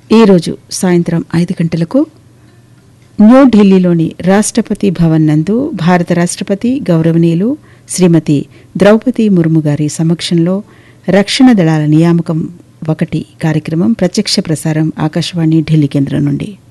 ఈరోజు సాయంత్రం 5 గంటలకు న్యూఢిల్లీలోని రాష్ట్రపతి భవన్ నందు భారత రాష్ట్రపతి గౌరవనీయులు శ్రీమతి ద్రౌపది ముర్ము గారి సమక్షంలో రక్షణ దళాల నియామకం 1 కార్యక్రమం ప్రత్యక్ష ప్రసారం ఆకాశవాణి ఢిల్లీ కేంద్రం నుండి.